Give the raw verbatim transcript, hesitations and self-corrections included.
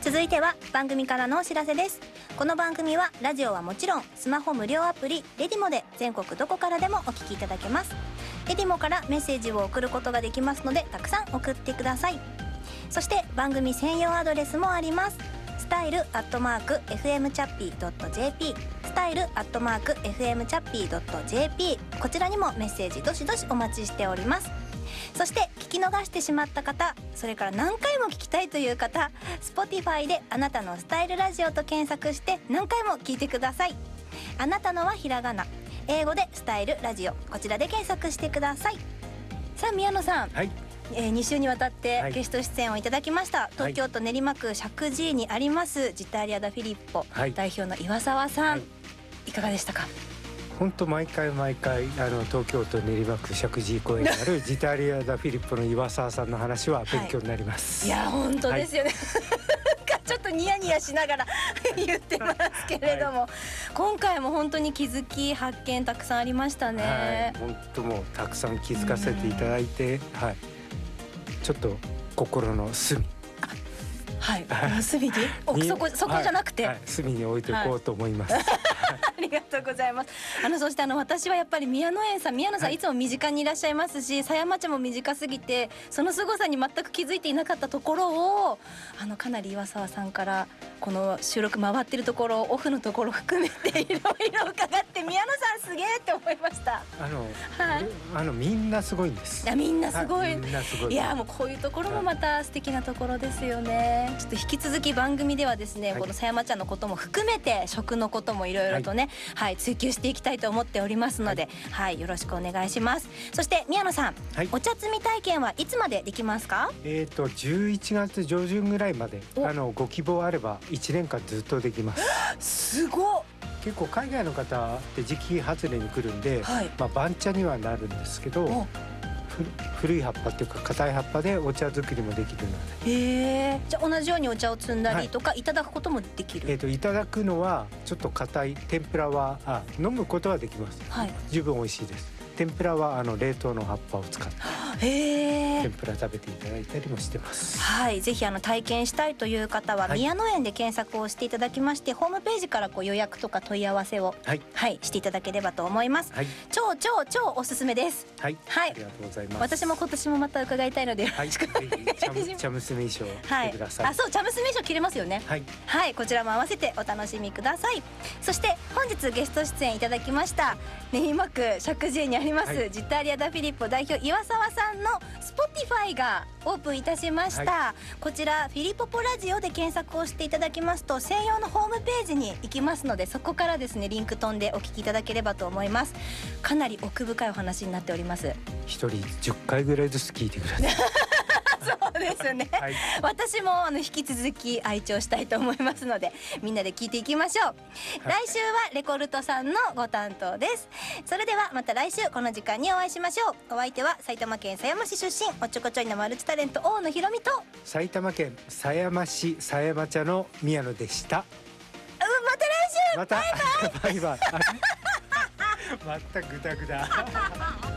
続いては番組からのお知らせです。この番組はラジオはもちろんスマホ無料アプリレディモで全国どこからでもお聞きいただけます。レディモからメッセージを送ることができますので、たくさん送ってください。そして番組専用アドレスもあります。スタイルアットマーク エフエム チャッピー ドット ジェーピー スタイルアットマーク エフエム チャッピー ドット ジェーピー こちらにもメッセージどしどしお待ちしております。そして聞き逃してしまった方、それから何回も聞きたいという方、 Spotify であなたのスタイルラジオと検索して何回も聞いてください。あなたのはひらがな、英語でスタイルラジオ、こちらで検索してください。さあ宮野さん、はい、えー、に週にわたってゲスト出演をいただきました、はい、東京都練馬区石神井にありますジタリアダフィリッポ、はい、代表の岩沢さん、はい、いかがでしたか？ 本当毎回毎回あの東京都練馬区石神井公園にあるジタリアダフィリッポの岩沢さんの話は勉強になります、 はい、いや本当ですよね、はい、ちょっとニヤニヤしながら言ってますけれども、はい、今回も本当に気づき発見たくさんありましたね、 はい、本当もうたくさん気づかせていただいて、はい、ちょっと心の隅、 はい、この隅に奥底、そこじゃなくて、 はいはい、隅に置いていこうと思います、はい、 ありがとうございます。あのそしてあの私はやっぱり宮野園さん、宮野さん、はい、いつも身近にいらっしゃいますし、狭山茶も短すぎてその凄さに全く気づいていなかったところを、あのかなり岩沢さんからこの収録回ってるところ、オフのところ含めていろいろ伺って宮野さんすげえって思いました。 あの、 はい、 あのみんなすごいんです。 いやみんなすごい、はい、 みんなすごい。 いやもうこういうところもまた素敵なところですよね。ちょっと引き続き番組ではですね、はい、この狭山茶のことも含めて食のこともいろいろとね、はい、はい、追求していきたいと思っておりますので、はい、はい、よろしくお願いします。そして宮野さん、はい、お茶摘み体験はいつまでできますか？ えーとじゅういちがつ上旬ぐらいまで、あのご希望あればいちねんかんずっとできます。 すごっ。 結構海外の方って時期外れに来るんで、はい、まあ、番茶にはなるんですけど、古い葉っぱっていうか硬い葉っぱでお茶作りもできるので。 へー。じゃあ同じようにお茶を摘んだりとか、はい、いただくこともできる？ えーといただくのはちょっと硬い、天ぷらはあ飲むことはできます、はい、十分美味しいです。天ぷらはあの冷凍の葉っぱを使ってへー、 天ぷら食べていただいたりもしてます。 はい、ぜひあの体験したいという方は、はい、宮野園で検索をしていただきまして、ホームページからこう予約とか問い合わせを、はいはい、していただければと思います、はい、超超超おすすめです。 はい、はい、ありがとうございます。 私も今年もまた伺いたいのでよろしくお願いします、はい、 茶娘衣装着てください、はい、 あ、そう茶娘衣装着れますよね。はい、はい、こちらも合わせてお楽しみください。そして本日ゲスト出演いただきました練馬区石神井にあります、はい、ジタリアダフィリッポ代表岩沢さんの Spotify がオープンいたしました、はい、こちらフィリポポラジオで検索をしていただきますと専用のホームページに行きますので、そこからですねリンク飛んでお聞きいただければと思います。かなり奥深いお話になっております。 一人じゅっかいぐらいずつ聞いてくださいそうですね、はい、私もあの引き続き愛聴したいと思いますので、みんなで聞いていきましょう、はい、来週はレコルトさんのご担当です。それではまた来週この時間にお会いしましょう。お相手は埼玉県狭山市出身おっちょこちょいのマルチタレント大野ひろみと埼玉県狭山市狭山茶の宮野でした。 また来週、 またバイバイバイバイまたグダグダ